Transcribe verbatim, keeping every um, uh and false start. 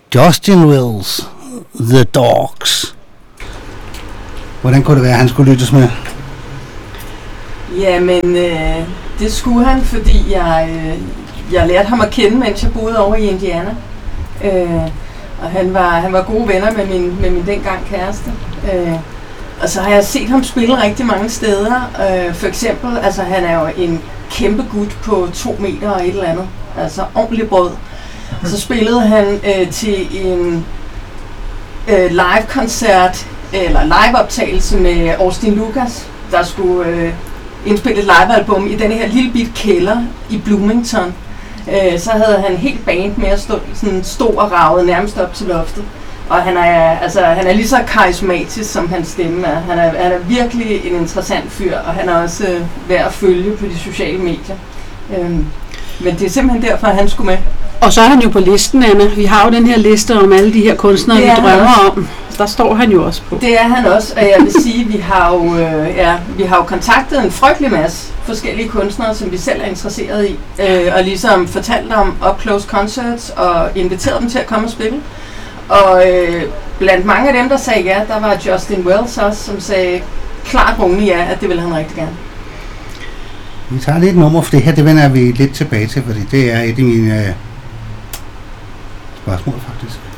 Justin Wells, The Dogs. Hvordan kunne det være, at han skulle lyttes med? Jamen, øh, det skulle han, fordi jeg, øh, jeg lærte ham at kende, mens jeg boede over i Indiana. Øh, og han var, han var gode venner med min, med min dengang kæreste. Øh, og så har jeg set ham spille rigtig mange steder. Øh, for eksempel, altså han er jo en kæmpe gut på to meter og et eller andet. Altså ordentlig brød. Så spillede han øh, til en øh, live-koncert, eller live-optagelse med Austin Lucas, der skulle øh, indspille et live-album i den her lille bit kælder i Bloomington. Øh, så havde han helt band med at stå, sådan stå og raget nærmest op til loftet. Og han er, altså, han er lige så karismatisk, som hans stemme er. Han er, han er virkelig en interessant fyr, og han er også øh, værd at følge på de sociale medier. Øh, men det er simpelthen derfor, at han skulle med. Og så er han jo på listen, Anna. Vi har jo den her liste om alle de her kunstnere, vi drømmer om. Der står han jo også på. Det er han også, og jeg vil sige, at vi har jo, øh, ja, vi har jo kontaktet en frygtelig masse forskellige kunstnere, som vi selv er interesseret i, øh, og ligesom fortalt om up-close concerts og inviteret dem til at komme og spille. Og øh, blandt mange af dem, der sagde ja, der var Justin Wells også, som sagde klart rungende ja, at det ville han rigtig gerne. Vi tager lidt nummer, for det her, det vender vi lidt tilbage til, fordi det er et af mine øh, spørgsmål faktisk.